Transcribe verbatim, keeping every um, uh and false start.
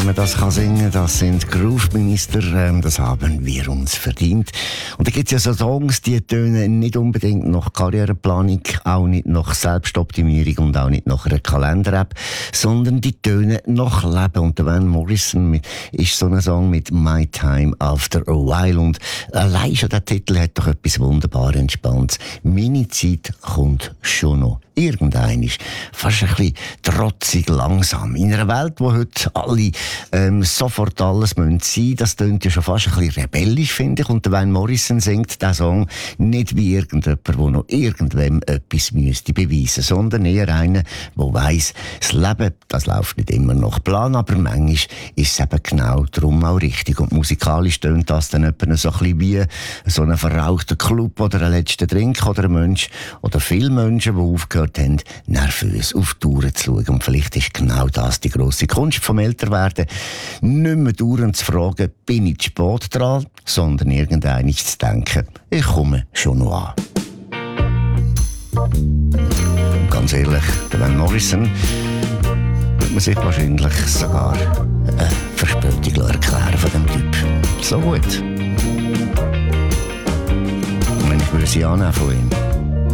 man das kann singen, das sind Groove-Minister, ähm, das haben wir uns verdient. Und da gibt es ja so Songs, die tönen nicht unbedingt nach Karriereplanung, auch nicht nach Selbstoptimierung und auch nicht nach einer Kalender-App, sondern die tönen nach Leben. Und der Van Morrison mit, ist so ein Song mit My Time After a While. Und allein schon der Titel hat doch etwas wunderbar Entspanntes. Meine Zeit kommt schon noch. Irgendein ist fast ein bisschen trotzig langsam. In einer Welt, wo heute alle ähm, sofort alles sein müssen, das klingt ja schon fast ein bisschen rebellisch, finde ich. Und der Van Morrison singt diesen Song nicht wie irgendjemand, der noch irgendwem etwas müsste beweisen, sondern eher einer, der weiss, das Leben, das läuft nicht immer nach Plan, aber manchmal ist es eben genau darum auch richtig. Und musikalisch tönt das dann etwa so ein bisschen wie so ein verrauchter Club oder ein letzter Drink oder ein Mensch oder viele Menschen, die aufgehört haben, nervös auf die Uhr zu schauen. Und vielleicht ist genau das die grosse Kunst vom Älterwerden. Nicht mehr dauernd zu fragen, bin ich zu spät dran, sondern irgendwann zu denken, ich komme schon noch an. Ganz ehrlich, der Van Morrison wird man sich wahrscheinlich sogar eine Verspätung erklären von dem Typ. So gut. Und wenn ich würde sie annehmen von ihm.